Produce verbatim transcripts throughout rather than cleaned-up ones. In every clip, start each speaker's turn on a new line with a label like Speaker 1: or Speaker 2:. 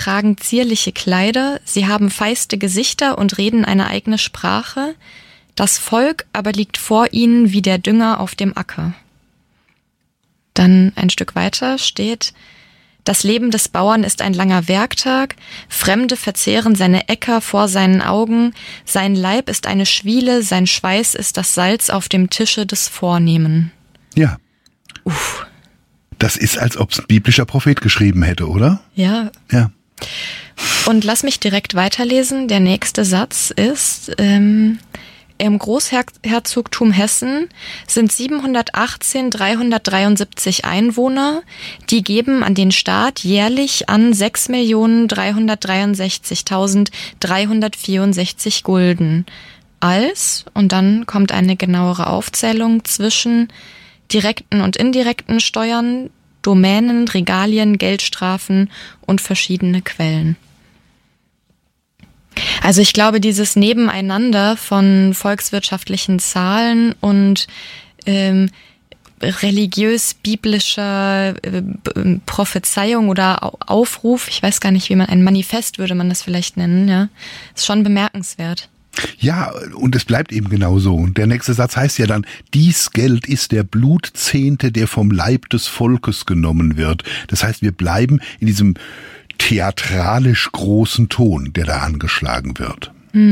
Speaker 1: tragen zierliche Kleider, sie haben feiste Gesichter und reden eine eigene Sprache. Das Volk aber liegt vor ihnen wie der Dünger auf dem Acker. Dann ein Stück weiter steht: Das Leben des Bauern ist ein langer Werktag, Fremde verzehren seine Äcker vor seinen Augen, sein Leib ist eine Schwiele, sein Schweiß ist das Salz auf dem Tische des Vornehmen.
Speaker 2: Ja.
Speaker 1: Uff.
Speaker 2: Das ist, als ob es ein biblischer Prophet geschrieben hätte, oder?
Speaker 1: Ja.
Speaker 2: Ja.
Speaker 1: Und lass mich direkt weiterlesen. Der nächste Satz ist: ähm, Im Großherzogtum Hessen sind siebenhundertachtzehn, dreihundertdreiundsiebzig Einwohner, die geben an den Staat jährlich an sechs Millionen dreihundertdreiundsechzigtausenddreihundertvierundsechzig Gulden. Als, und dann kommt eine genauere Aufzählung zwischen direkten und indirekten Steuern, Domänen, Regalien, Geldstrafen und verschiedene Quellen. Also ich glaube, dieses Nebeneinander von volkswirtschaftlichen Zahlen und ähm, religiös-biblischer äh, Prophezeiung oder Aufruf, ich weiß gar nicht, wie man, ein Manifest würde man das vielleicht nennen, ja, ist schon bemerkenswert.
Speaker 2: Ja, und es bleibt eben genau so. Und der nächste Satz heißt ja dann: Dies Geld ist der Blutzehnte, der vom Leib des Volkes genommen wird. Das heißt, wir bleiben in diesem theatralisch großen Ton, der da angeschlagen wird.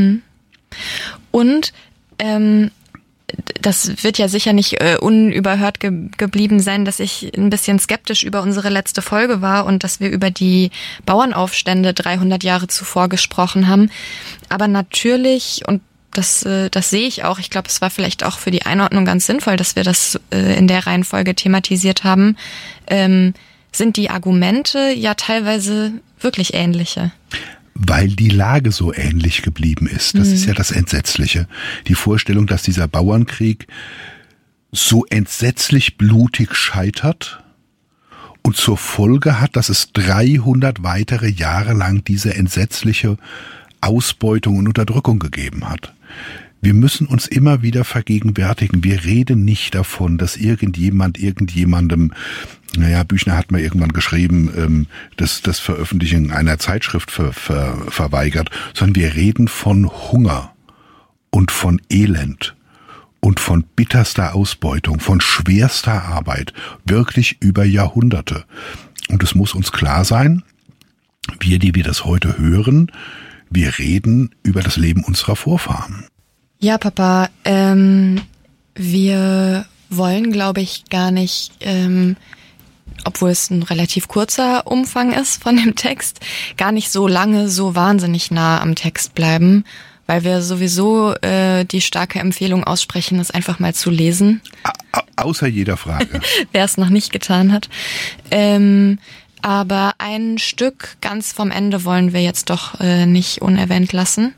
Speaker 1: Und ähm, das wird ja sicher nicht äh, unüberhört ge- geblieben sein, dass ich ein bisschen skeptisch über unsere letzte Folge war und dass wir über die Bauernaufstände dreihundert Jahre zuvor gesprochen haben. Aber natürlich, und das, äh, das sehe ich auch, ich glaube, es war vielleicht auch für die Einordnung ganz sinnvoll, dass wir das äh, in der Reihenfolge thematisiert haben, ähm, sind die Argumente ja teilweise wirklich ähnliche.
Speaker 2: Weil die Lage so ähnlich geblieben ist. Das mhm. ist ja das Entsetzliche. Die Vorstellung, dass dieser Bauernkrieg so entsetzlich blutig scheitert und zur Folge hat, dass es dreihundert weitere Jahre lang diese entsetzliche Ausbeutung und Unterdrückung gegeben hat. Wir müssen uns immer wieder vergegenwärtigen, wir reden nicht davon, dass irgendjemand irgendjemandem, naja, Büchner hat mal irgendwann geschrieben, ähm, dass das Veröffentlichen einer Zeitschrift ver, ver, verweigert, sondern wir reden von Hunger und von Elend und von bitterster Ausbeutung, von schwerster Arbeit, wirklich über Jahrhunderte. Und es muss uns klar sein, wir, die wir das heute hören, wir reden über das Leben unserer Vorfahren.
Speaker 1: Ja, Papa, ähm, wir wollen, glaube ich, gar nicht, ähm, obwohl es ein relativ kurzer Umfang ist von dem Text, gar nicht so lange so wahnsinnig nah am Text bleiben, weil wir sowieso äh, die starke Empfehlung aussprechen, es einfach mal zu lesen.
Speaker 2: A- außer jeder Frage.
Speaker 1: Wer es noch nicht getan hat. Ähm, aber ein Stück ganz vom Ende wollen wir jetzt doch äh, nicht unerwähnt lassen.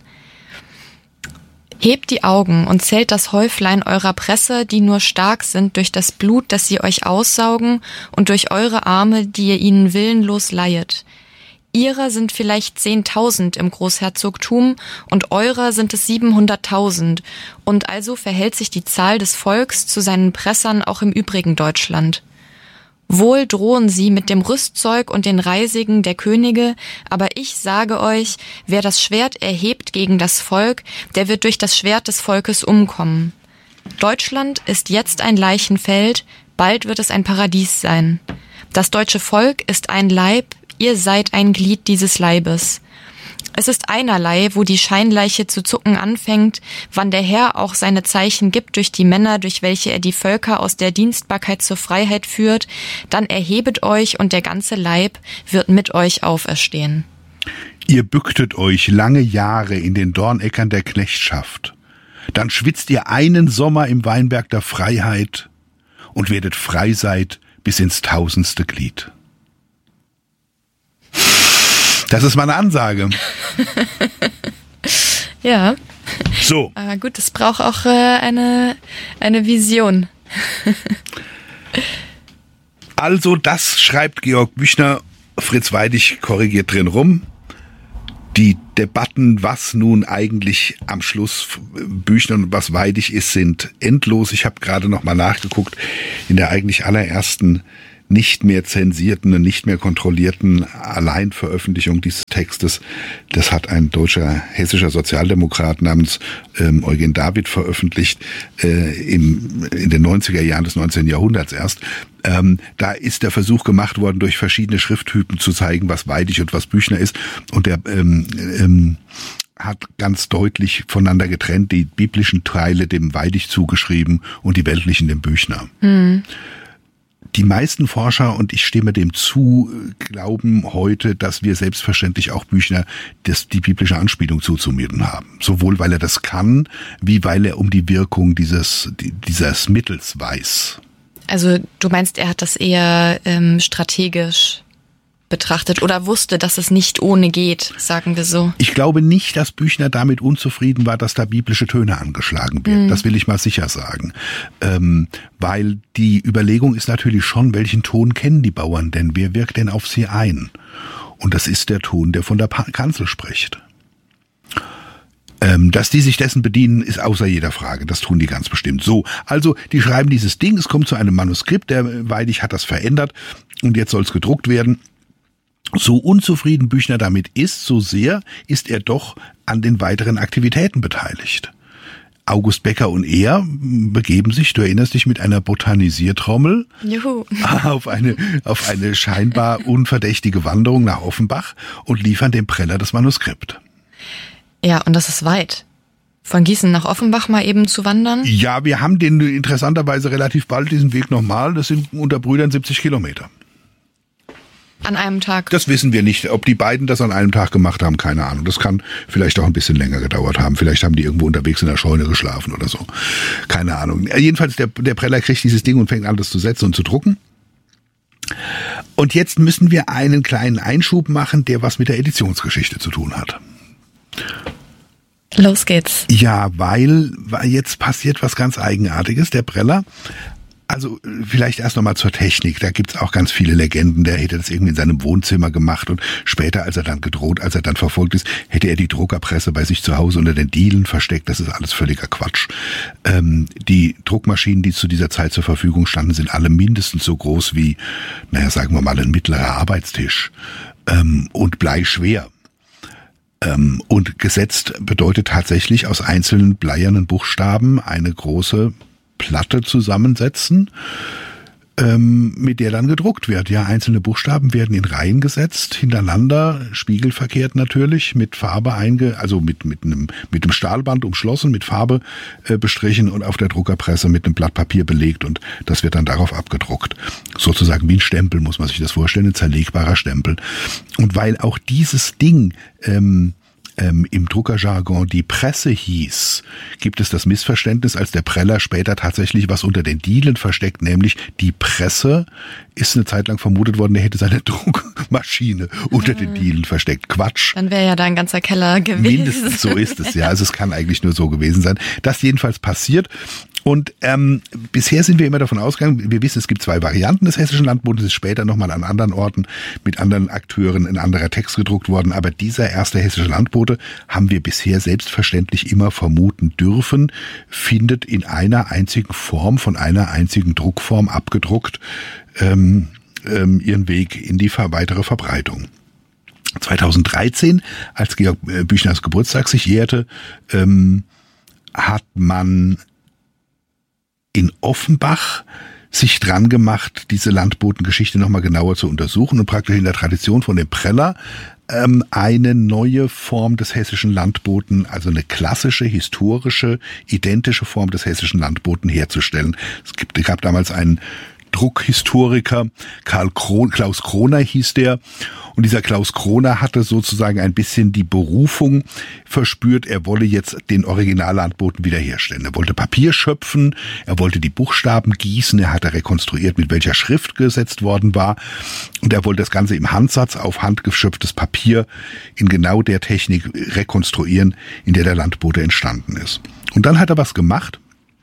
Speaker 1: Hebt die Augen und zählt das Häuflein eurer Presse, die nur stark sind durch das Blut, das sie euch aussaugen, und durch eure Arme, die ihr ihnen willenlos leihet. Ihrer sind vielleicht zehntausend im Großherzogtum und eurer sind es siebenhunderttausend, und also verhält sich die Zahl des Volks zu seinen Pressern auch im übrigen Deutschland. Wohl drohen sie mit dem Rüstzeug und den Reisigen der Könige, aber ich sage euch, wer das Schwert erhebt gegen das Volk, der wird durch das Schwert des Volkes umkommen. Deutschland ist jetzt ein Leichenfeld, bald wird es ein Paradies sein. Das deutsche Volk ist ein Leib, ihr seid ein Glied dieses Leibes. Es ist einerlei, wo die Scheinleiche zu zucken anfängt, wann der Herr auch seine Zeichen gibt durch die Männer, durch welche er die Völker aus der Dienstbarkeit zur Freiheit führt, dann erhebet euch und der ganze Leib wird mit euch auferstehen.
Speaker 2: Ihr bücktet euch lange Jahre in den Dornäckern der Knechtschaft. Dann schwitzt ihr einen Sommer im Weinberg der Freiheit und werdet frei seid bis ins tausendste Glied. Das ist meine Ansage.
Speaker 1: Ja.
Speaker 2: So.
Speaker 1: Aber gut, es braucht auch äh, eine, eine Vision.
Speaker 2: Also das schreibt Georg Büchner, Fritz Weidig korrigiert drin rum. Die Debatten, was nun eigentlich am Schluss Büchner und was Weidig ist, sind endlos. Ich habe gerade noch mal nachgeguckt. In der eigentlich allerersten nicht mehr zensierten und nicht mehr kontrollierten Alleinveröffentlichung dieses Textes, das hat ein deutscher, hessischer Sozialdemokrat namens ähm, Eugen David veröffentlicht, äh, im, in den neunziger Jahren des neunzehnten Jahrhunderts erst. Ähm, da ist der Versuch gemacht worden, durch verschiedene Schrifttypen zu zeigen, was Weidig und was Büchner ist. Und der ähm, ähm, hat ganz deutlich voneinander getrennt, die biblischen Teile dem Weidig zugeschrieben und die weltlichen dem Büchner. Mhm. Die meisten Forscher, und ich stimme dem zu, glauben heute, dass wir selbstverständlich auch Büchner das, die biblische Anspielung zuzumuten haben. Sowohl weil er das kann, wie weil er um die Wirkung dieses, dieses Mittels weiß.
Speaker 1: Also du meinst, er hat das eher ähm, strategisch betrachtet oder wusste, dass es nicht ohne geht, sagen wir so.
Speaker 2: Ich glaube nicht, dass Büchner damit unzufrieden war, dass da biblische Töne angeschlagen werden. Mhm. Das will ich mal sicher sagen. Ähm, weil die Überlegung ist natürlich schon, welchen Ton kennen die Bauern denn? Wer wirkt denn auf sie ein? Und das ist der Ton, der von der Kanzel spricht. Ähm, dass die sich dessen bedienen, ist außer jeder Frage. Das tun die ganz bestimmt. So, also die schreiben dieses Ding, es kommt zu einem Manuskript, der Weidig hat das verändert und jetzt soll es gedruckt werden. So unzufrieden Büchner damit ist, so sehr ist er doch an den weiteren Aktivitäten beteiligt. August Becker und er begeben sich, du erinnerst dich, mit einer Botanisiertrommel Juhu. auf eine auf eine scheinbar unverdächtige Wanderung nach Offenbach und liefern dem Preller das Manuskript.
Speaker 1: Ja, und das ist weit. Von Gießen nach Offenbach mal eben zu wandern?
Speaker 2: Ja, wir haben den interessanterweise relativ bald diesen Weg nochmal. Das sind unter Brüdern siebzig Kilometer.
Speaker 1: An einem Tag?
Speaker 2: Das wissen wir nicht. Ob die beiden das an einem Tag gemacht haben, keine Ahnung. Das kann vielleicht auch ein bisschen länger gedauert haben. Vielleicht haben die irgendwo unterwegs in der Scheune geschlafen oder so. Keine Ahnung. Jedenfalls, der, der Preller kriegt dieses Ding und fängt an, das zu setzen und zu drucken. Und jetzt müssen wir einen kleinen Einschub machen, der was mit der Editionsgeschichte zu tun hat.
Speaker 1: Los geht's.
Speaker 2: Ja, weil, weil jetzt passiert was ganz Eigenartiges. Der Preller, also vielleicht erst nochmal zur Technik, da gibt's auch ganz viele Legenden, der hätte das irgendwie in seinem Wohnzimmer gemacht und später, als er dann gedroht, als er dann verfolgt ist, hätte er die Druckerpresse bei sich zu Hause unter den Dielen versteckt. Das ist alles völliger Quatsch. Ähm, die Druckmaschinen, die zu dieser Zeit zur Verfügung standen, sind alle mindestens so groß wie, naja, sagen wir mal, ein mittlerer Arbeitstisch ähm, und bleischwer. Ähm, und gesetzt bedeutet tatsächlich aus einzelnen bleiernen Buchstaben eine große Platte zusammensetzen, ähm, mit der dann gedruckt wird. Ja, einzelne Buchstaben werden in Reihen gesetzt, hintereinander, spiegelverkehrt natürlich, mit Farbe einge, also mit mit einem mit einem Stahlband umschlossen, mit Farbe äh, bestrichen und auf der Druckerpresse mit einem Blatt Papier belegt und das wird dann darauf abgedruckt. Sozusagen wie ein Stempel, muss man sich das vorstellen, ein zerlegbarer Stempel. Und weil auch dieses Ding ähm, Ähm, im Druckerjargon die Presse hieß, gibt es das Missverständnis, als der Preller später tatsächlich was unter den Dielen versteckt, nämlich die Presse ist eine Zeit lang vermutet worden, er hätte seine Druckmaschine unter mhm. den Dielen versteckt. Quatsch.
Speaker 1: Dann wäre ja da ein ganzer Keller gewesen.
Speaker 2: Mindestens so ist es, ja. Also es kann eigentlich nur so gewesen sein. Das jedenfalls passiert. Und ähm, bisher sind wir immer davon ausgegangen, wir wissen, es gibt zwei Varianten des Hessischen Landbotes, es ist später nochmal an anderen Orten mit anderen Akteuren ein anderer Text gedruckt worden, aber dieser erste Hessische Landbote, haben wir bisher selbstverständlich immer vermuten dürfen, findet in einer einzigen Form, von einer einzigen Druckform abgedruckt, ähm, ähm, ihren Weg in die weitere Verbreitung. zweitausenddreizehn, als Georg Büchners Geburtstag sich jährte, ähm, hat man in Offenbach sich dran gemacht, diese Landbotengeschichte nochmal genauer zu untersuchen und praktisch in der Tradition von dem Preller ähm, eine neue Form des hessischen Landboten, also eine klassische, historische, identische Form des hessischen Landboten herzustellen. Es gibt, es gab damals einen Druckhistoriker, Karl Kron, Klaus Kroner hieß der. Und dieser Klaus Kroner hatte sozusagen ein bisschen die Berufung verspürt, er wolle jetzt den Originallandboten wiederherstellen. Er wollte Papier schöpfen, er wollte die Buchstaben gießen, er hatte rekonstruiert, mit welcher Schrift gesetzt worden war. Und er wollte das Ganze im Handsatz auf handgeschöpftes Papier in genau der Technik rekonstruieren, in der der Landbote entstanden ist. Und dann hat er was gemacht,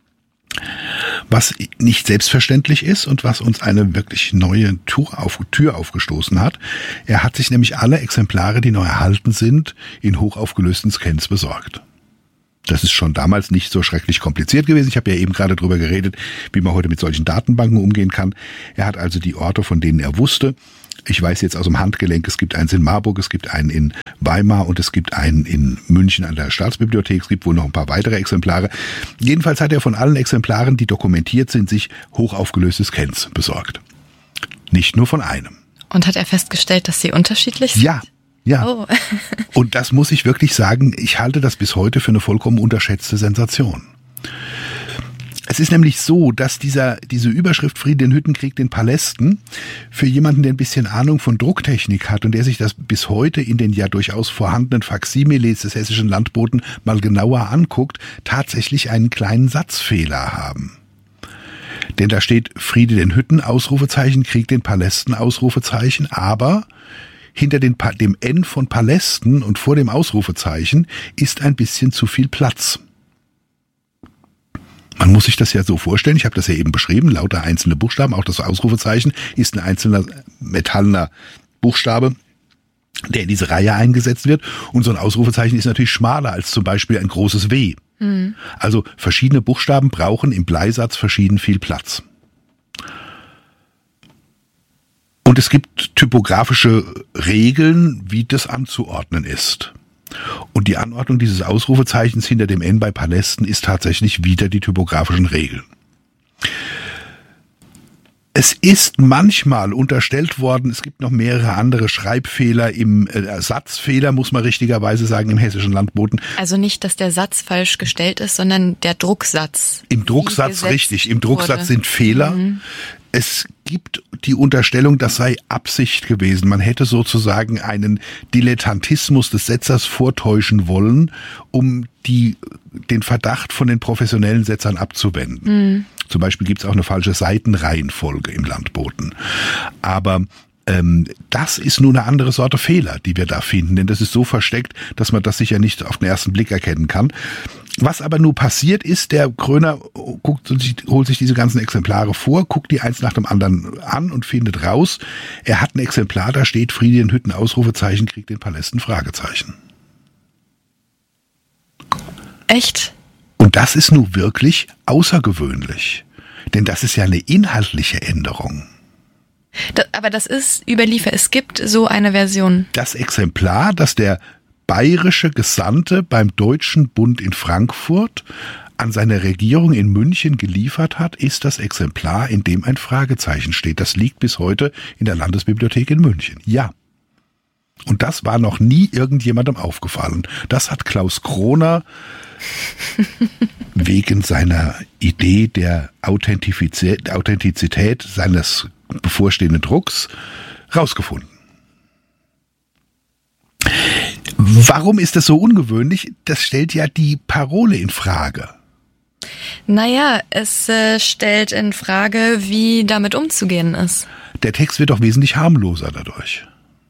Speaker 2: was nicht selbstverständlich ist und was uns eine wirklich neue Tür, auf, Tür aufgestoßen hat. Er hat sich nämlich alle Exemplare, die noch erhalten sind, in hochaufgelösten Scans besorgt. Das ist schon damals nicht so schrecklich kompliziert gewesen. Ich habe ja eben gerade drüber geredet, wie man heute mit solchen Datenbanken umgehen kann. Er hat also die Orte, von denen er wusste. Ich weiß jetzt aus dem Handgelenk, es gibt eins in Marburg, es gibt einen in Weimar und es gibt einen in München an der Staatsbibliothek. Es gibt wohl noch ein paar weitere Exemplare. Jedenfalls hat er von allen Exemplaren, die dokumentiert sind, sich hochaufgelöste Scans besorgt. Nicht nur von einem.
Speaker 1: Und hat er festgestellt, dass sie unterschiedlich sind?
Speaker 2: Ja. Ja,
Speaker 1: oh.
Speaker 2: Und das muss ich wirklich sagen, ich halte das bis heute für eine vollkommen unterschätzte Sensation. Es ist nämlich so, dass dieser diese Überschrift Friede den Hüttenkrieg den Palästen für jemanden, der ein bisschen Ahnung von Drucktechnik hat und der sich das bis heute in den ja durchaus vorhandenen Faksimiles des Hessischen Landboten mal genauer anguckt, tatsächlich einen kleinen Satzfehler haben. Denn da steht Friede den Hütten, Ausrufezeichen, Krieg den Palästen, Ausrufezeichen, aber hinter den, dem N von Palästen und vor dem Ausrufezeichen ist ein bisschen zu viel Platz. Man muss sich das ja so vorstellen, ich habe das ja eben beschrieben, lauter einzelne Buchstaben, auch das Ausrufezeichen ist ein einzelner metallener Buchstabe, der in diese Reihe eingesetzt wird. Und so ein Ausrufezeichen ist natürlich schmaler als zum Beispiel ein großes W. Mhm. Also verschiedene Buchstaben brauchen im Bleisatz verschieden viel Platz. Und es gibt typografische Regeln, wie das anzuordnen ist. Und die Anordnung dieses Ausrufezeichens hinter dem N bei Palästen ist tatsächlich wieder die typografischen Regeln. Es ist manchmal unterstellt worden, es gibt noch mehrere andere Schreibfehler im äh, Satzfehler, muss man richtigerweise sagen, im Hessischen Landboten. Also
Speaker 1: nicht, dass der Satz falsch gestellt ist, sondern der Drucksatz.
Speaker 2: Im Drucksatz, richtig. Im Drucksatz wurde. Sind Fehler. Mhm. Es gibt die Unterstellung, das sei Absicht gewesen. Man hätte sozusagen einen Dilettantismus des Setzers vortäuschen wollen, um die, den Verdacht von den professionellen Setzern abzuwenden. Mhm. Zum Beispiel gibt es auch eine falsche Seitenreihenfolge im Landboten. Aber ähm, das ist nur eine andere Sorte Fehler, die wir da finden. Denn das ist so versteckt, dass man das sicher nicht auf den ersten Blick erkennen kann. Was aber nur passiert ist, der Kröner guckt und holt sich diese ganzen Exemplare vor, guckt die eins nach dem anderen an und findet raus, er hat ein Exemplar, da steht Friede den Hütten, Ausrufezeichen, Krieg den Palästen, Fragezeichen.
Speaker 1: Echt?
Speaker 2: Und das ist nun wirklich außergewöhnlich, denn das ist ja eine inhaltliche Änderung.
Speaker 1: Das, aber das ist überliefert, es gibt so eine Version.
Speaker 2: Das Exemplar, das der bayerische Gesandte beim Deutschen Bund in Frankfurt an seine Regierung in München geliefert hat, ist das Exemplar, in dem ein Fragezeichen steht. Das liegt bis heute in der Landesbibliothek in München. Ja. Und das war noch nie irgendjemandem aufgefallen. Das hat Klaus Kroner wegen seiner Idee der Authentizität, Authentizität seines bevorstehenden Drucks rausgefunden. Warum ist das so ungewöhnlich? Das stellt ja die Parole in Frage.
Speaker 1: Naja, es äh, stellt in Frage, wie damit umzugehen ist.
Speaker 2: Der Text wird doch wesentlich harmloser dadurch.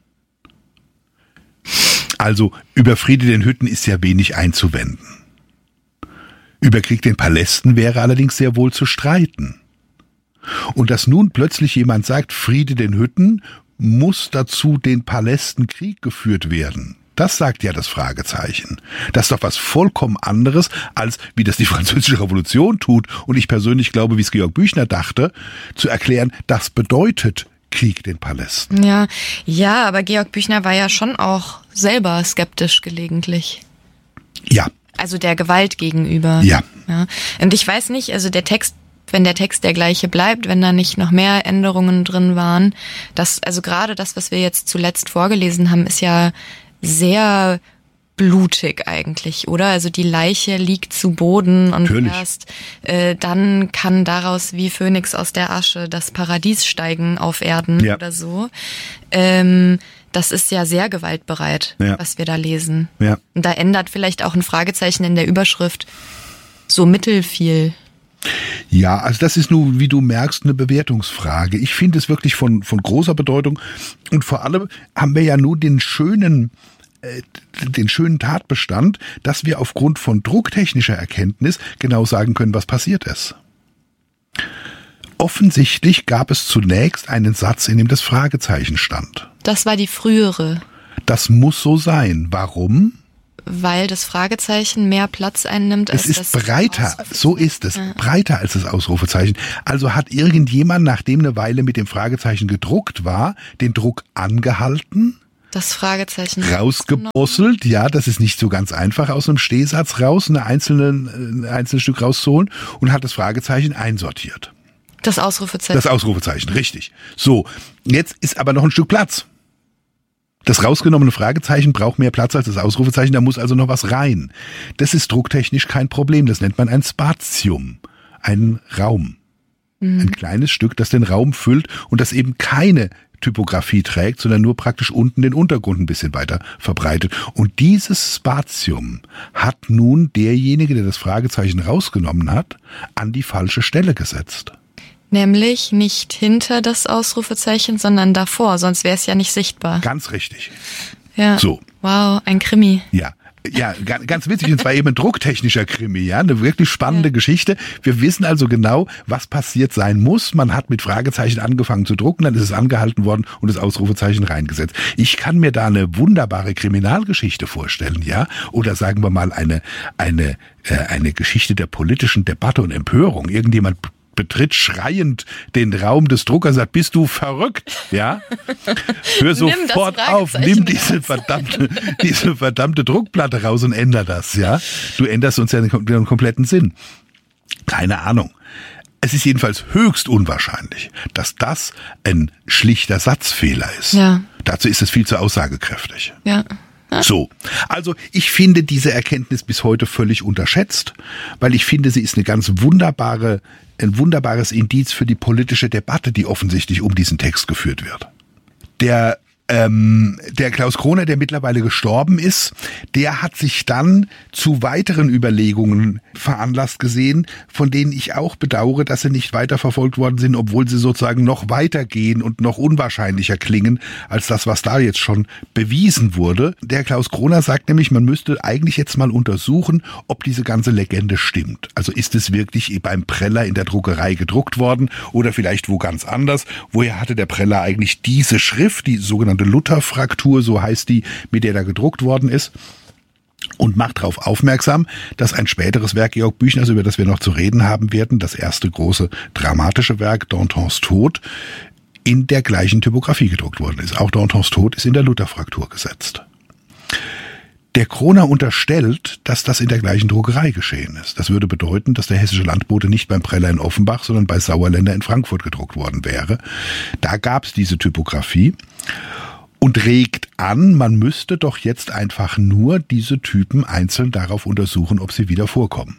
Speaker 2: Also, über Friede den Hütten ist ja wenig einzuwenden. Über Krieg den Palästen wäre allerdings sehr wohl zu streiten. Und dass nun plötzlich jemand sagt, Friede den Hütten, muss dazu den Palästen Krieg geführt werden. Das sagt ja das Fragezeichen. Das ist doch was vollkommen anderes, als wie das die Französische Revolution tut. Und ich persönlich glaube, wie es Georg Büchner dachte, zu erklären, das bedeutet Krieg den Palästen.
Speaker 1: Ja, ja, aber Georg Büchner war ja schon auch selber skeptisch gelegentlich.
Speaker 2: Ja.
Speaker 1: Also der Gewalt gegenüber.
Speaker 2: Ja.
Speaker 1: Ja. Und ich weiß nicht, also der Text, wenn der Text der gleiche bleibt, wenn da nicht noch mehr Änderungen drin waren, das, also gerade das, was wir jetzt zuletzt vorgelesen haben, ist ja sehr blutig eigentlich, oder? Also die Leiche liegt zu Boden und
Speaker 2: Natürlich.
Speaker 1: erst äh, dann kann daraus wie Phönix aus der Asche das Paradies steigen auf Erden, ja, oder so. Ähm, das ist ja sehr gewaltbereit, ja, was wir da lesen. Ja. Und da ändert vielleicht auch ein Fragezeichen in der Überschrift so mittelfiel.
Speaker 2: Ja, also das ist nun, wie du merkst, eine Bewertungsfrage. Ich finde es wirklich von, von großer Bedeutung. Und vor allem haben wir ja nun den schönen, äh, den schönen Tatbestand, dass wir aufgrund von drucktechnischer Erkenntnis genau sagen können, was passiert ist. Offensichtlich gab es zunächst einen Satz, in dem das Fragezeichen stand.
Speaker 1: Das war die frühere.
Speaker 2: Das muss so sein. Warum?
Speaker 1: weil das Fragezeichen mehr Platz einnimmt als
Speaker 2: das. Es ist breiter, so ist es, ja. breiter als das Ausrufezeichen. Also hat irgendjemand, nachdem eine Weile mit dem Fragezeichen gedruckt war, den Druck angehalten,
Speaker 1: das Fragezeichen
Speaker 2: rausgebosselt, ja, das ist nicht so ganz einfach, aus einem Stehsatz raus, eine einzelne, ein einzelnes Stück rauszuholen, und hat das Fragezeichen einsortiert.
Speaker 1: Das Ausrufezeichen.
Speaker 2: Das Ausrufezeichen, richtig. So, jetzt ist aber noch ein Stück Platz. Das rausgenommene Fragezeichen braucht mehr Platz als das Ausrufezeichen, da muss also noch was rein. Das ist drucktechnisch kein Problem, das nennt man ein Spatium, einen Raum. Mhm. Ein kleines Stück, das den Raum füllt und das eben keine Typografie trägt, sondern nur praktisch unten den Untergrund ein bisschen weiter verbreitet. Und dieses Spatium hat nun derjenige, der das Fragezeichen rausgenommen hat, an die falsche Stelle gesetzt.
Speaker 1: Nämlich nicht hinter das Ausrufezeichen, sondern davor, sonst wäre es ja nicht sichtbar.
Speaker 2: Ganz richtig.
Speaker 1: Ja.
Speaker 2: So.
Speaker 1: Wow, ein Krimi.
Speaker 2: Ja. Ja, ganz witzig, und zwar eben ein drucktechnischer Krimi, ja, eine wirklich spannende ja. Geschichte. Wir wissen also genau, was passiert sein muss. Man hat mit Fragezeichen angefangen zu drucken, dann ist es angehalten worden und das Ausrufezeichen reingesetzt. Ich kann mir da eine wunderbare Kriminalgeschichte vorstellen, ja, oder sagen wir mal eine eine äh, eine Geschichte der politischen Debatte und Empörung. Irgendjemand betritt schreiend den Raum des Druckers, sagt, bist du verrückt? Ja? Hör sofort auf, nimm diese verdammte, diese verdammte Druckplatte raus und änder das, ja? Du änderst uns ja den, den kompletten Sinn. Keine Ahnung. Es ist jedenfalls höchst unwahrscheinlich, dass das ein schlichter Satzfehler ist.
Speaker 1: Ja.
Speaker 2: Dazu ist es viel zu aussagekräftig.
Speaker 1: Ja.
Speaker 2: So, also ich finde diese Erkenntnis bis heute völlig unterschätzt, weil ich finde, sie ist eine ganz wunderbare, ein wunderbares Indiz für die politische Debatte, die offensichtlich um diesen Text geführt wird. Der Ähm, der Klaus Kroner, der mittlerweile gestorben ist, der hat sich dann zu weiteren Überlegungen veranlasst gesehen, von denen ich auch bedauere, dass sie nicht weiterverfolgt worden sind, obwohl sie sozusagen noch weitergehen und noch unwahrscheinlicher klingen als das, was da jetzt schon bewiesen wurde. Der Klaus Kroner sagt nämlich, man müsste eigentlich jetzt mal untersuchen, ob diese ganze Legende stimmt. Also ist es wirklich beim Preller in der Druckerei gedruckt worden oder vielleicht wo ganz anders? Woher hatte der Preller eigentlich diese Schrift, die sogenannte Luther-Fraktur, so heißt die, mit der da gedruckt worden ist, und macht darauf aufmerksam, dass ein späteres Werk Georg Büchners, über das wir noch zu reden haben werden, das erste große dramatische Werk, Dantons Tod, in der gleichen Typografie gedruckt worden ist. Auch Dantons Tod ist in der Luther-Fraktur gesetzt. Der Kroner unterstellt, dass das in der gleichen Druckerei geschehen ist. Das würde bedeuten, dass der Hessische Landbote nicht beim Preller in Offenbach, sondern bei Sauerländer in Frankfurt gedruckt worden wäre. Da gab es diese Typografie und regt an, man müsste doch jetzt einfach nur diese Typen einzeln darauf untersuchen, ob sie wieder vorkommen.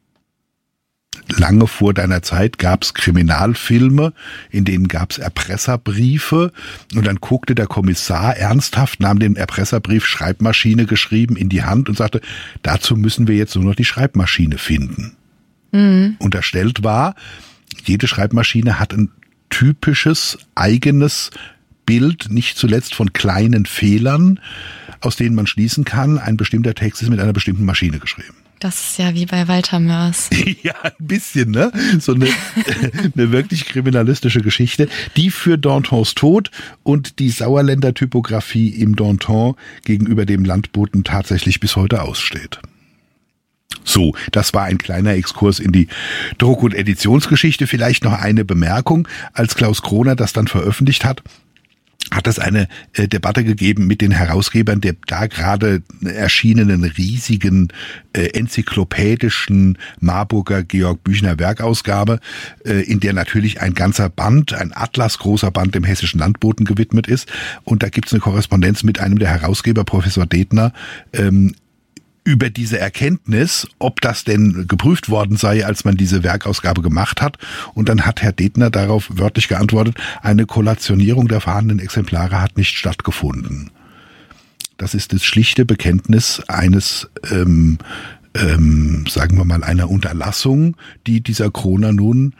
Speaker 2: Lange vor deiner Zeit gab es Kriminalfilme, in denen gab es Erpresserbriefe, und dann guckte der Kommissar ernsthaft, nahm den Erpresserbrief, Schreibmaschine geschrieben, in die Hand und sagte, dazu müssen wir jetzt nur noch die Schreibmaschine finden. Mhm. Unterstellt war, jede Schreibmaschine hat ein typisches, eigenes Bild, nicht zuletzt von kleinen Fehlern, aus denen man schließen kann, ein bestimmter Text ist mit einer bestimmten Maschine geschrieben.
Speaker 1: Das ist ja wie bei Walter Mörs.
Speaker 2: Ja, ein bisschen, ne? So eine, eine wirklich kriminalistische Geschichte, die für Dantons Tod und die Sauerländer Typografie im Danton gegenüber dem Landboten tatsächlich bis heute aussteht. So, das war ein kleiner Exkurs in die Druck- und Editionsgeschichte. Vielleicht noch eine Bemerkung. Als Klaus Kroner das dann veröffentlicht hat, hat es eine äh, Debatte gegeben mit den Herausgebern der da gerade erschienenen riesigen äh, enzyklopädischen Marburger Georg Büchner Werkausgabe, äh, in der natürlich ein ganzer Band, ein Atlas großer Band dem Hessischen Landboten gewidmet ist. Und da gibt es eine Korrespondenz mit einem der Herausgeber, Professor Detner, ähm, über diese Erkenntnis, ob das denn geprüft worden sei, als man diese Werkausgabe gemacht hat. Und dann hat Herr Detner darauf wörtlich geantwortet, eine Kollationierung der vorhandenen Exemplare hat nicht stattgefunden. Das ist das schlichte Bekenntnis eines, ähm, ähm, sagen wir mal, einer Unterlassung, die dieser Kroner nun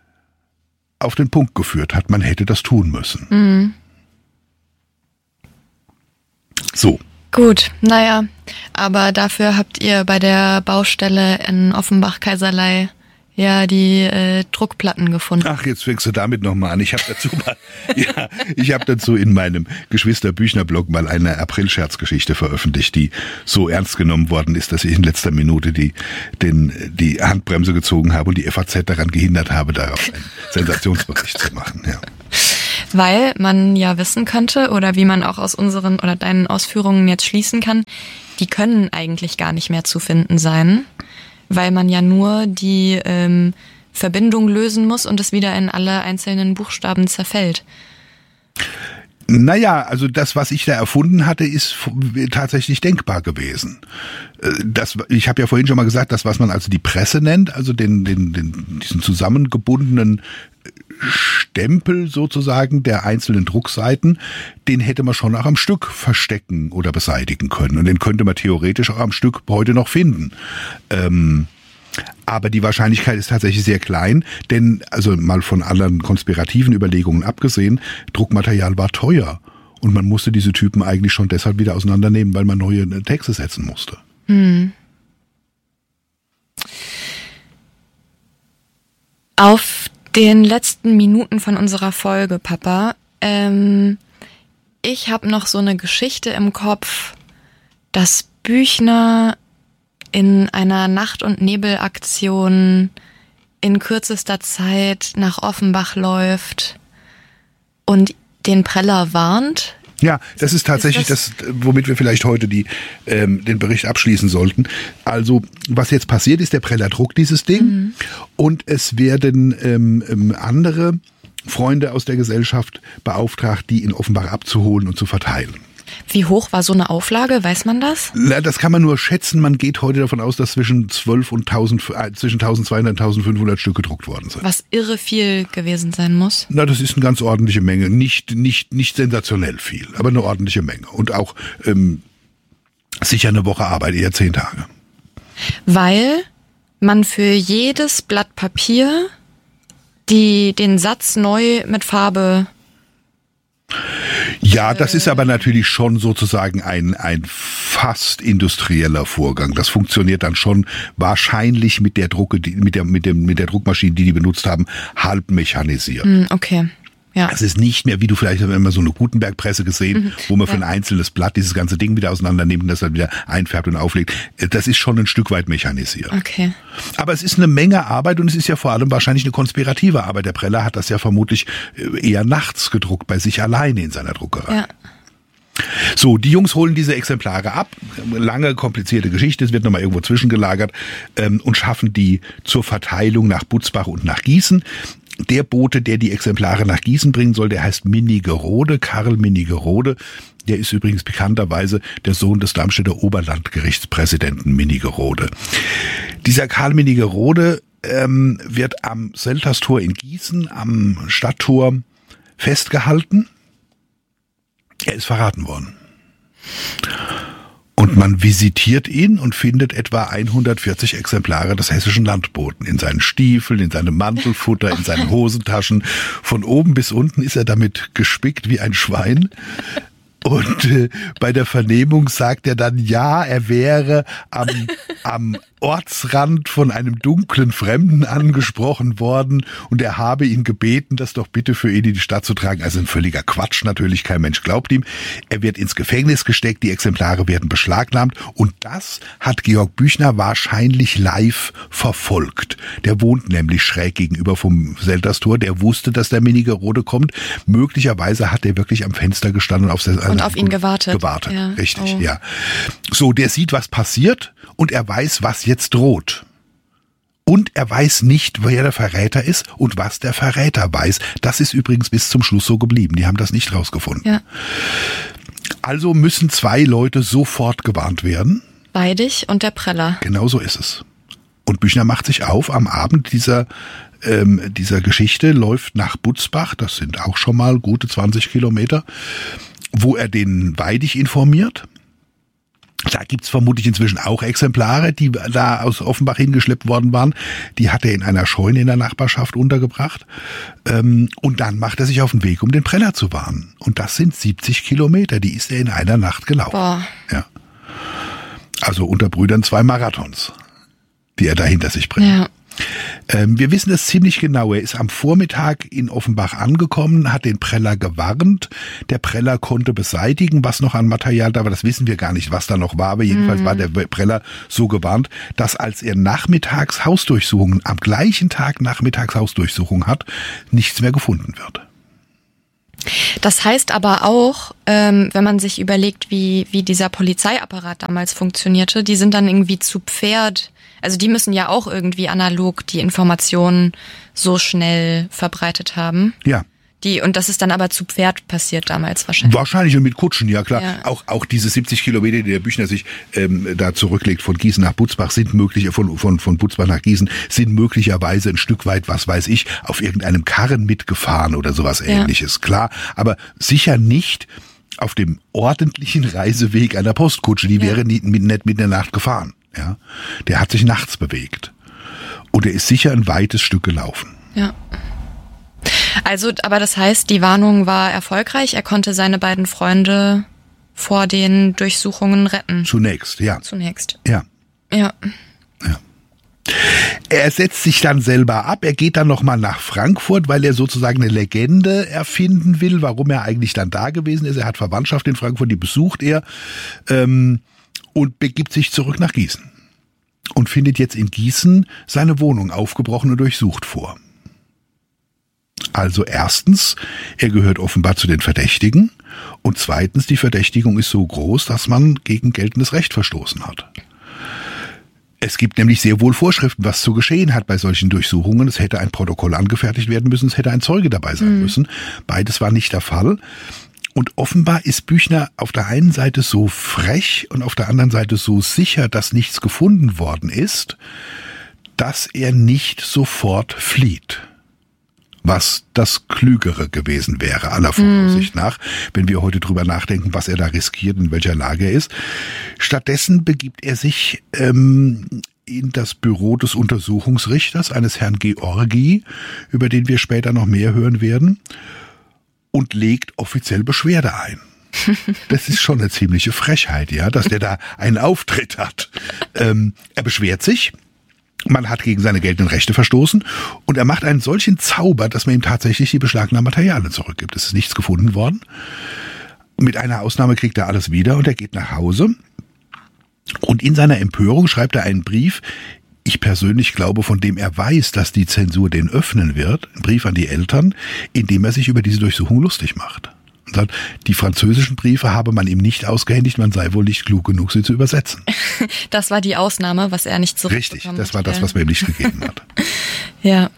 Speaker 2: auf den Punkt geführt hat. Man hätte das tun müssen. Mhm. So.
Speaker 1: Gut, naja, aber dafür habt ihr bei der Baustelle in Offenbach-Kaiserlei ja die äh, Druckplatten gefunden.
Speaker 2: Ach, jetzt fängst du damit nochmal an. Ich habe dazu mal, ja, ich habe dazu in meinem Geschwister-Büchner-Blog mal eine April-Scherzgeschichte veröffentlicht, die so ernst genommen worden ist, dass ich in letzter Minute die, den, die Handbremse gezogen habe und die F A Z daran gehindert habe, darauf einen Sensationsbericht zu machen. Ja.
Speaker 1: Weil man ja wissen könnte, oder wie man auch aus unseren oder deinen Ausführungen jetzt schließen kann, die können eigentlich gar nicht mehr zu finden sein, weil man ja nur die ähm, Verbindung lösen muss und es wieder in alle einzelnen Buchstaben zerfällt.
Speaker 2: Naja, also das, was ich da erfunden hatte, ist tatsächlich denkbar gewesen. Das, ich habe ja vorhin schon mal gesagt, das, was man also die Presse nennt, also den, den, den, diesen zusammengebundenen Stempel sozusagen der einzelnen Druckseiten, den hätte man schon auch am Stück verstecken oder beseitigen können. Und den könnte man theoretisch auch am Stück heute noch finden. Ähm, aber die Wahrscheinlichkeit ist tatsächlich sehr klein, denn, also mal von anderen konspirativen Überlegungen abgesehen, Druckmaterial war teuer. Und man musste diese Typen eigentlich schon deshalb wieder auseinandernehmen, weil man neue Texte setzen musste.
Speaker 1: Hm. Auf den letzten Minuten von unserer Folge, Papa, ähm, ich habe noch so eine Geschichte im Kopf, dass Büchner in einer Nacht- und Nebelaktion in kürzester Zeit nach Offenbach läuft und den Preller warnt.
Speaker 2: Ja, das ist tatsächlich ist das, das, womit wir vielleicht heute die, ähm, den Bericht abschließen sollten. Also, was jetzt passiert ist, der Preller druckt dieses Ding mhm. und es werden ähm, andere Freunde aus der Gesellschaft beauftragt, die in Offenbach abzuholen und zu verteilen.
Speaker 1: Wie hoch war so eine Auflage? Weiß man das?
Speaker 2: Na, das kann man nur schätzen. Man geht heute davon aus, dass zwischen zwölf und tausend, äh, zwischen eintausendzweihundert und eintausendfünfhundert Stück gedruckt worden sind.
Speaker 1: Was irre viel gewesen sein muss.
Speaker 2: Na, das ist eine ganz ordentliche Menge. Nicht, nicht, nicht sensationell viel, aber eine ordentliche Menge. Und auch ähm, sicher eine Woche Arbeit, eher zehn Tage.
Speaker 1: Weil man für jedes Blatt Papier die, den Satz neu mit Farbe...
Speaker 2: Ja, das ist aber natürlich schon sozusagen ein, ein fast industrieller Vorgang. Das funktioniert dann schon wahrscheinlich mit der Drucke, die, mit der, mit dem, mit der Druckmaschine, die die benutzt haben, halb mechanisiert.
Speaker 1: Okay. Ja.
Speaker 2: Es ist nicht mehr, wie du vielleicht immer so eine Gutenberg-Presse gesehen, mhm. wo man für ein einzelnes Blatt dieses ganze Ding wieder auseinander nimmt und das dann wieder einfärbt und auflegt. Das ist schon ein Stück weit mechanisiert.
Speaker 1: Okay.
Speaker 2: Aber es ist eine Menge Arbeit und es ist ja vor allem wahrscheinlich eine konspirative Arbeit. Der Preller hat das ja vermutlich eher nachts gedruckt, bei sich alleine in seiner Druckerei. Ja. So, die Jungs holen diese Exemplare ab, lange, komplizierte Geschichte, es wird nochmal irgendwo zwischengelagert ähm, und schaffen die zur Verteilung nach Butzbach und nach Gießen. Der Bote, der die Exemplare nach Gießen bringen soll, der heißt Minnigerode, Karl Minnigerode. Der ist übrigens bekannterweise der Sohn des Darmstädter Oberlandgerichtspräsidenten Minnigerode. Dieser Karl Minnigerode ähm, wird am Selterstor in Gießen, am Stadttor, festgehalten. Er ist verraten worden. Und man visitiert ihn und findet etwa hundertvierzig Exemplare des hessischen Landboten in seinen Stiefeln, in seinem Mantelfutter, in seinen Hosentaschen. Von oben bis unten ist er damit gespickt wie ein Schwein. Und äh, bei der Vernehmung sagt er dann, ja, er wäre am, am Ortsrand von einem dunklen Fremden angesprochen worden und er habe ihn gebeten, das doch bitte für ihn in die Stadt zu tragen. Also ein völliger Quatsch, natürlich, kein Mensch glaubt ihm. Er wird ins Gefängnis gesteckt, die Exemplare werden beschlagnahmt und das hat Georg Büchner wahrscheinlich live verfolgt. Der wohnt nämlich schräg gegenüber vom Selterstor, der wusste, dass der Minnigerode kommt. Möglicherweise hat er wirklich am Fenster gestanden und auf, der,
Speaker 1: und auf ihn gewartet.
Speaker 2: Gewartet,
Speaker 1: ja.
Speaker 2: Richtig,
Speaker 1: oh.
Speaker 2: ja. So, der sieht, was passiert und er weiß, was jetzt droht. Und er weiß nicht, wer der Verräter ist und was der Verräter weiß. Das ist übrigens bis zum Schluss so geblieben. Die haben das nicht rausgefunden.
Speaker 1: Ja.
Speaker 2: Also müssen zwei Leute sofort gewarnt werden.
Speaker 1: Weidig und der Preller.
Speaker 2: Genau so ist es. Und Büchner macht sich auf am Abend dieser, ähm, dieser Geschichte, läuft nach Butzbach, das sind auch schon mal gute zwanzig Kilometer, wo er den Weidig informiert. Da gibt's vermutlich inzwischen auch Exemplare, die da aus Offenbach hingeschleppt worden waren. Die hat er in einer Scheune in der Nachbarschaft untergebracht. Und dann macht er sich auf den Weg, um den Preller zu warnen. Und das sind siebzig Kilometer, die ist er in einer Nacht gelaufen.
Speaker 1: Boah.
Speaker 2: Ja. Also unter Brüdern zwei Marathons, die er da hinter sich bringt. Ja. Ähm, wir wissen es ziemlich genau. Er ist am Vormittag in Offenbach angekommen, hat den Preller gewarnt. Der Preller konnte beseitigen, was noch an Material da war. Das wissen wir gar nicht, was da noch war. Aber jedenfalls mhm. war der Preller so gewarnt, dass als er nachmittags Hausdurchsuchungen, am gleichen Tag nachmittags Hausdurchsuchungen hat, nichts mehr gefunden wird.
Speaker 1: Das heißt aber auch, ähm, wenn man sich überlegt, wie, wie dieser Polizeiapparat damals funktionierte, die sind dann irgendwie zu Pferd. Also die müssen ja auch irgendwie analog die Informationen so schnell verbreitet haben.
Speaker 2: Ja.
Speaker 1: Die, und das ist dann aber zu Pferd passiert damals wahrscheinlich.
Speaker 2: Wahrscheinlich und mit Kutschen, ja klar.
Speaker 1: Ja.
Speaker 2: Auch auch diese siebzig Kilometer, die der Büchner sich ähm, da zurücklegt von Gießen nach Butzbach, sind möglich, von von von Butzbach nach Gießen, sind möglicherweise ein Stück weit, was weiß ich, auf irgendeinem Karren mitgefahren oder sowas ja. Ähnliches. Klar, aber sicher nicht auf dem ordentlichen Reiseweg einer Postkutsche. Die ja. wäre nicht mit, nicht mit der Nacht gefahren. Ja, der hat sich nachts bewegt und er ist sicher ein weites Stück gelaufen.
Speaker 1: Ja. Also, aber das heißt, die Warnung war erfolgreich. Er konnte seine beiden Freunde vor den Durchsuchungen retten.
Speaker 2: Zunächst, ja.
Speaker 1: Zunächst.
Speaker 2: Ja.
Speaker 1: Ja.
Speaker 2: Ja. Er setzt sich dann selber ab. Er geht dann nochmal nach Frankfurt, weil er sozusagen eine Legende erfinden will, warum er eigentlich dann da gewesen ist. Er hat Verwandtschaft in Frankfurt, die besucht er. Ähm, und begibt sich zurück nach Gießen und findet jetzt in Gießen seine Wohnung aufgebrochen und durchsucht vor. Also erstens, er gehört offenbar zu den Verdächtigen und zweitens, die Verdächtigung ist so groß, dass man gegen geltendes Recht verstoßen hat. Es gibt nämlich sehr wohl Vorschriften, was zu geschehen hat bei solchen Durchsuchungen. Es hätte ein Protokoll angefertigt werden müssen, es hätte ein Zeuge dabei sein mhm. müssen. Beides war nicht der Fall. Und offenbar ist Büchner auf der einen Seite so frech und auf der anderen Seite so sicher, dass nichts gefunden worden ist, dass er nicht sofort flieht. Was das Klügere gewesen wäre, aller Voraussicht mm. nach, wenn wir heute drüber nachdenken, was er da riskiert, in welcher Lage er ist. Stattdessen begibt er sich ähm, in das Büro des Untersuchungsrichters, eines Herrn Georgi, über den wir später noch mehr hören werden, und legt offiziell Beschwerde ein. Das ist schon eine ziemliche Frechheit, ja, dass der da einen Auftritt hat. Ähm, er beschwert sich, man hat gegen seine geltenden Rechte verstoßen und er macht einen solchen Zauber, dass man ihm tatsächlich die beschlagnahmten Materialien zurückgibt. Es ist nichts gefunden worden. Mit einer Ausnahme kriegt er alles wieder und er geht nach Hause. Und in seiner Empörung schreibt er einen Brief, ich persönlich glaube, von dem er weiß, dass die Zensur den öffnen wird, einen Brief an die Eltern, in dem er sich über diese Durchsuchung lustig macht. Und sagt, die französischen Briefe habe man ihm nicht ausgehändigt, man sei wohl nicht klug genug, sie zu übersetzen.
Speaker 1: Das war die Ausnahme, was er nicht zurückbekommen hat.
Speaker 2: Richtig, das war das, was man ihm nicht gegeben hat.
Speaker 1: Ja.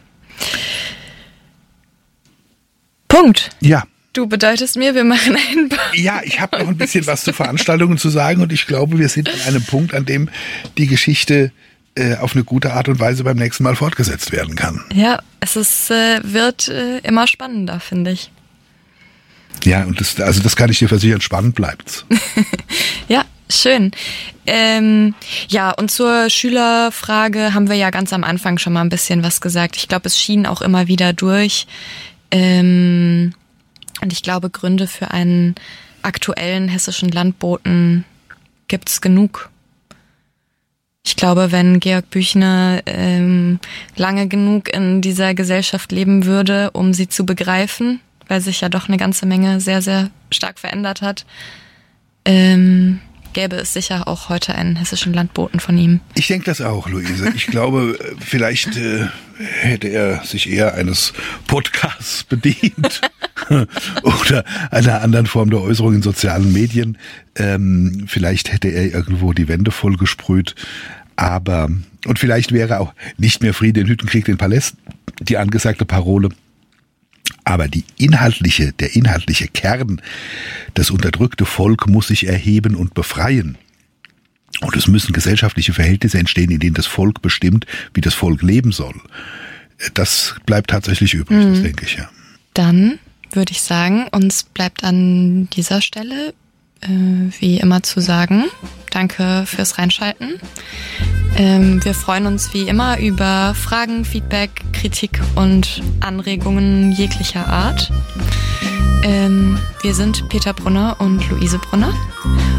Speaker 1: Punkt.
Speaker 2: Ja.
Speaker 1: Du bedeutest mir, wir machen einen Punkt.
Speaker 2: Ja, ich habe noch ein bisschen was zu Veranstaltungen zu sagen und ich glaube, wir sind an einem Punkt, an dem die Geschichte äh, auf eine gute Art und Weise beim nächsten Mal fortgesetzt werden kann.
Speaker 1: Ja, es ist, äh, wird äh, immer spannender, finde ich.
Speaker 2: Ja, und das, also das kann ich dir versichern, spannend bleibt's.
Speaker 1: Ja, schön. Ähm, ja, und zur Schülerfrage haben wir ja ganz am Anfang schon mal ein bisschen was gesagt. Ich glaube, es schien auch immer wieder durch. Ähm, und ich glaube, Gründe für einen aktuellen hessischen Landboten gibt's genug. Ich glaube, wenn Georg Büchner ähm, lange genug in dieser Gesellschaft leben würde, um sie zu begreifen, weil sich ja doch eine ganze Menge sehr, sehr stark verändert hat, ähm, gäbe es sicher auch heute einen hessischen Landboten von ihm.
Speaker 2: Ich denke das auch, Luise. Ich glaube, vielleicht äh, hätte er sich eher eines Podcasts bedient oder einer anderen Form der Äußerung in sozialen Medien. Ähm, vielleicht hätte er irgendwo die Wände vollgesprüht. Aber, und vielleicht wäre auch nicht mehr Friede in Hüttenkrieg den Palästen die angesagte Parole. Aber die inhaltliche, der inhaltliche Kern, das unterdrückte Volk muss sich erheben und befreien. Und es müssen gesellschaftliche Verhältnisse entstehen, in denen das Volk bestimmt, wie das Volk leben soll. Das bleibt tatsächlich übrig, mhm. das denke ich, ja.
Speaker 1: Dann würde ich sagen, uns bleibt an dieser Stelle äh, wie immer zu sagen, danke fürs Reinschalten. Ähm, wir freuen uns wie immer über Fragen, Feedback, Kritik und Anregungen jeglicher Art. Ähm, wir sind Peter Brunner und Luise Brunner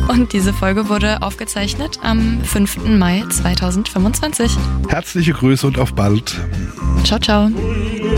Speaker 1: Und diese Folge wurde aufgezeichnet am fünften Mai zweitausendfünfundzwanzig.
Speaker 2: Herzliche Grüße und auf bald.
Speaker 1: Ciao, ciao.